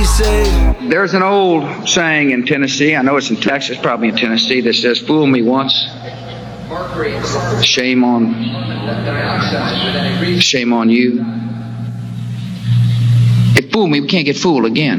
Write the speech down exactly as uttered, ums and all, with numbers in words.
saved. There's an old saying in Tennessee, I know it's in Texas, probably in Tennessee, that says, fool me once, shame on, shame on you. If fool me, we can't get fooled again.